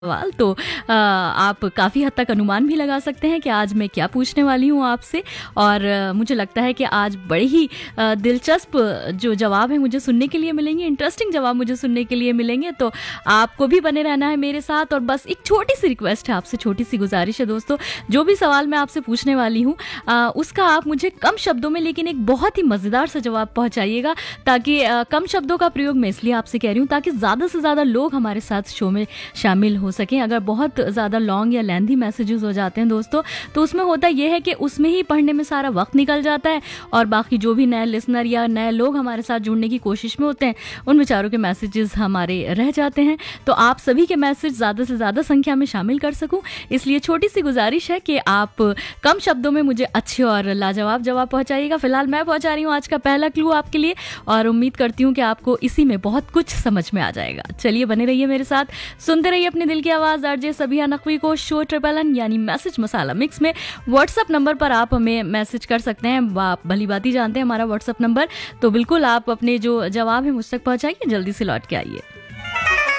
सवाल तो आप काफ़ी हद तक अनुमान भी लगा सकते हैं कि आज मैं क्या पूछने वाली हूँ आपसे। और मुझे लगता है कि आज बड़े ही दिलचस्प जो जवाब है मुझे सुनने के लिए मिलेंगे, इंटरेस्टिंग जवाब मुझे सुनने के लिए मिलेंगे। तो आपको भी बने रहना है मेरे साथ। और बस एक छोटी सी रिक्वेस्ट है आपसे, छोटी सी गुजारिश है दोस्तों, जो भी सवाल मैं आपसे पूछने वाली हूँ उसका आप मुझे कम शब्दों में लेकिन एक बहुत ही मज़ेदार सा जवाब पहुँचाइएगा। ताकि कम शब्दों का प्रयोग मैं इसलिए आपसे कह रही हूँ ताकि ज़्यादा से ज़्यादा लोग हमारे साथ शो में शामिल हो सकें। अगर बहुत ज़्यादा लॉन्ग या लेंथी मैसेजेस हो जाते हैं दोस्तों, तो उसमें होता यह है कि उसमें ही पढ़ने में सारा वक्त निकल जाता है और बाकी जो भी नए लिसनर या नए लोग हमारे साथ जुड़ने की कोशिश में होते हैं उन बेचारों के मैसेजेस हमारे रह जाते हैं। तो आप सभी के मैसेज ज़्यादा से ज़्यादा संख्या में शामिल कर सकूं, इसलिए छोटी सी गुजारिश है कि आप कम शब्दों में मुझे अच्छे और लाजवाब जवाब पहुँचाइएगा। फिलहाल मैं पहुँचा रही हूँ आज का पहला क्लू आपके लिए और उम्मीद करती हूँ कि आपको इसी में बहुत कुछ समझ में आ जाएगा। चलिए बने रहिए मेरे साथ, सुनते रहिए अपने दिल की आवाज़ आरजे सबिहा नकवी को शो ट्रिपल एन यानी मैसेज मसाला मिक्स में। व्हाट्सअप नंबर पर आप हमें मैसेज कर सकते हैं, आप भली बात ही जानते हैं हमारा व्हाट्सअप नंबर। तो बिल्कुल आप अपने जो जवाब है मुझ तक पहुंचाइए, जल्दी से लौट के आइए।